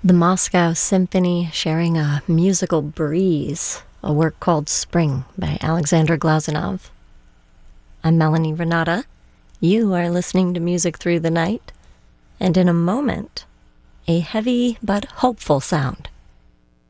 The Moscow Symphony sharing a musical breeze, a work called Spring by Alexander Glazunov. I'm Melanie Renata. You are listening to Music Through the Night, and in a moment, a heavy but hopeful sound